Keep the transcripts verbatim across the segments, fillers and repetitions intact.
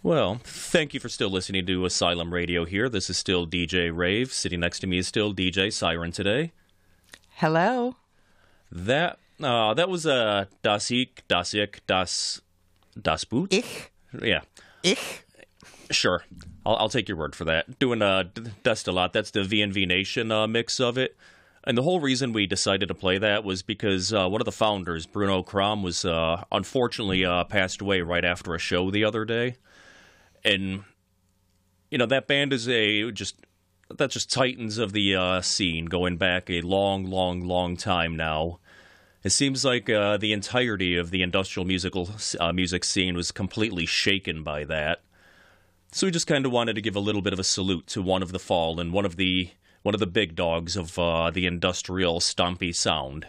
Well, thank you for still listening to Asylum Radio here. This is still D J Rave. Sitting next to me is still D J Siren today. Hello. That uh, that was uh, Das Ich, Das Ich, Das, Das Boot? Ich. Yeah. Ich. Sure. I'll, I'll take your word for that. Doing uh, Destillat, that's the V and V Nation uh, mix of it. And the whole reason we decided to play that was because uh, one of the founders, Bruno Kram, was uh, unfortunately uh, passed away right after a show the other day. And, you know, that band is a just, that's just titans of the uh, scene going back a long, long, long time now. It seems like uh, the entirety of the industrial musical uh, music scene was completely shaken by that. So we just kind of wanted to give a little bit of a salute to one of the fallen, one of the one of the big dogs of uh, the industrial stompy sound.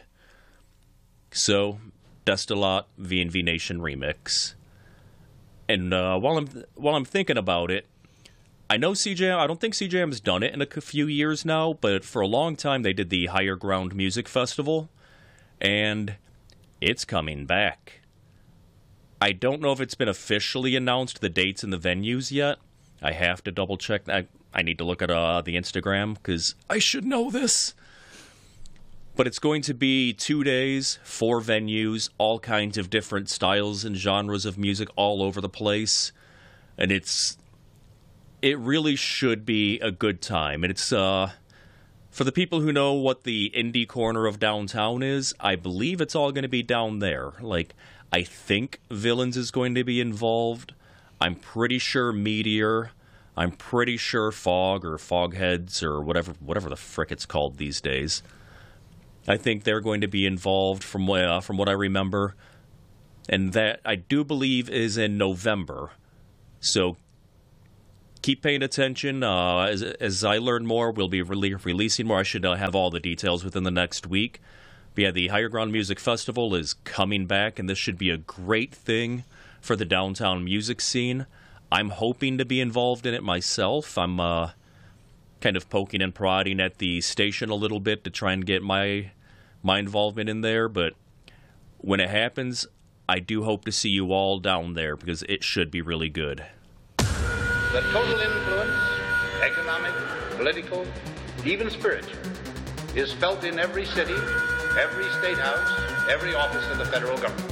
So, Destillat V and V Nation remix. And uh, while I'm while I'm thinking about it, I know C J M, I don't think C J M has done it in a few years now, but for a long time they did the Higher Ground Music Festival, and it's coming back. I don't know if it's been officially announced, the dates and the venues yet. I have to double check that. I need to look at uh, the Instagram, because I should know this. But it's going to be two days, four venues, all kinds of different styles and genres of music all over the place. And it's, it really should be a good time. And it's, uh, for the people who know what the indie corner of downtown is, I believe it's all going to be down there. Like, I think Villains is going to be involved. I'm pretty sure Meteor. I'm pretty sure Fog or Fogheads or whatever whatever the frick it's called these days. I think they're going to be involved from uh, from what I remember. And that, I do believe, is in November. So keep paying attention. Uh, as, as I learn more, we'll be re- releasing more. I should uh, have all the details within the next week. But yeah, the Higher Ground Music Festival is coming back, and this should be a great thing for the downtown music scene. I'm hoping to be involved in it myself. I'm uh, kind of poking and prodding at the station a little bit to try and get my my involvement in there. But when it happens, I do hope to see you all down there, because it should be really good. The total influence, economic, political, even spiritual, is felt in every city, every state house, every office of the federal government.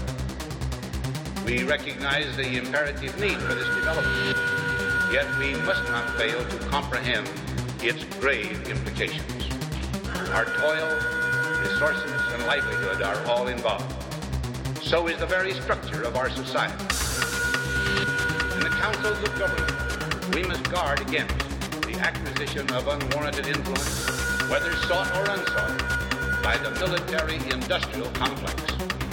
We recognize the imperative need for this development, yet we must not fail to comprehend its grave implications. Our toil, resources, and livelihood are all involved. So is the very structure of our society. In the councils of government, we must guard against the acquisition of unwarranted influence, whether sought or unsought, by the military-industrial complex.